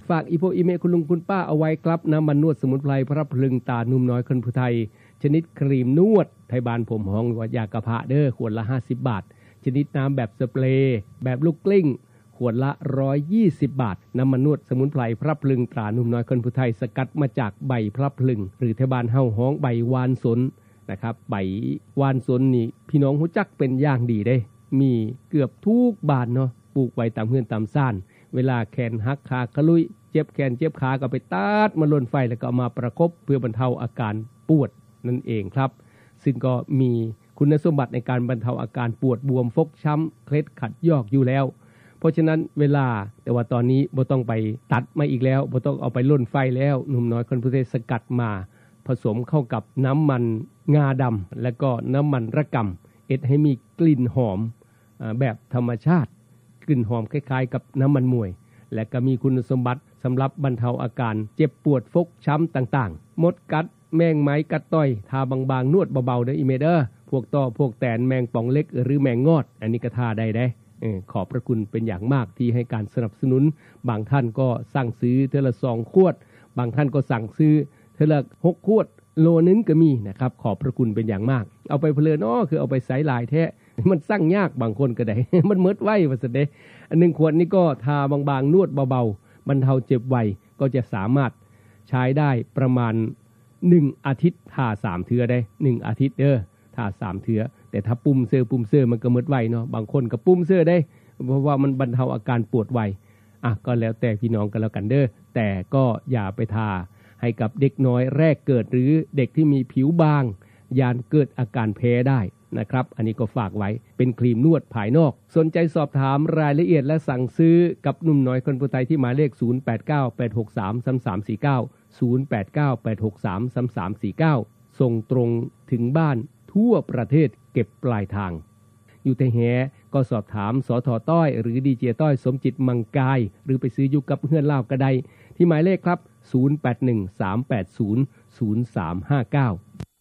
ฝากอีโพอีเมคุณลุงคุณป้าเอาไว้ครับน้ำมันนวดสมุนไพรพระพลึงตานุ่มน้อยคนผู้ไทยชนิดครีมนวดไทยบานผมหองหรือว่ายากระเพาะเด้อขวดละ50 บาทชนิดน้ำแบบสเปรย์แบบลูกกลิ้งขวดละ120 บาทน้ำมันนวดสมุนไพรพระพลึงตรานุ่มน้อยคนผู้ไทยสกัดมาจากใบพระพลึงหรือไทยบานเฮาฮ้องใบวานสนนะครับใบวานสนนี่พี่น้องรู้จักเป็นอย่างดีเด้มีเกือบทุกบ้านเนาะปลูกไว้ตามเฮือนตามซ่านเวลาแขนหักขากระลุยเจ็บแขนเจ็บขาก็ไปตัดมาลนไฟแล้วก็เอามาประคบเพื่อบรรเทาอาการปวดนั่นเองครับซึ่งก็มีคุณสมบัติในการบรรเทาอาการปวดบวมฟกช้ำเคล็ดขัดยอกอยู่แล้วเพราะฉะนั้นเวลาแต่ว่าตอนนี้บ่ต้องไปตัดมาอีกแล้วบ่ต้องเอาไปล่นไฟแล้วหนุ่มน้อยคนผู้ไทยสกัดมาผสมเข้ากับน้ำมันงาดำและก็น้ำมันระกำเอ็ดให้มีกลิ่นหอมแบบธรรมชาติกลิ่นหอมคล้ายๆกับน้ำมันมวยและก็มีคุณสมบัติสำหรับบรรเทาอาการเจ็บปวดฟกช้ำต่างๆมดกัดแมงไม้กัดต้อยทาบางๆนวดเบาๆเด้ออีเมเดอร์พวกต่อพวกแตนแมงป่องเล็กหรือแมงงอดอันนี้ก็ทาได้ขอบพระคุณเป็นอย่างมากที่ให้การสนับสนุนบางท่านก็สั่งซื้อเท่าละ2 ขวดบางท่านก็สั่งซื้อเท่าละ6 ขวดโลนึงก็มีนะครับขอบพระคุณเป็นอย่างมากเอาไปเพลินคือเอาไปใส่ลายแท้มันสั่งยากบางคนก็ได้ มันเมิดไว้ว่าซั่นเด้อัน1 ขวดนี้ก็ทาบางๆนวดเบาๆบรรเทาเจ็บไวก็จะสามารถใช้ได้ประมาณ1 อาทิตย์ทา3 เทื่อได้1 อาทิตย์ทา3 เทื่อแต่ถ้าปุ่มเสื้อมันก็เมิดไวเนาะบางคนก็ปุ่มเสื้อได้เพราะว่ามันบรรเทาอาการปวดไวก็แล้วแต่พี่น้องกันแล้วกันแต่ก็อย่าไปทาให้กับเด็กน้อยแรกเกิดหรือเด็กที่มีผิวบางยานเกิดอาการแพ้ได้นะครับอันนี้ก็ฝากไว้เป็นครีมนวดภายนอกสนใจสอบถามรายละเอียดและสั่งซื้อกับหนุ่มน้อยคนผู้ไทยที่หมายเลข08986333490898633349ส่งตรงถึงบ้านทั่วประเทศเก็บปลายทางอยู่แต่แหก็สอบถามสท.ต้อยหรือดีเจต้อยสมจิตมังกายหรือไปซื้ออยู่กับเฮือนลาวก็ได้ที่หมายเลขครับ0813800359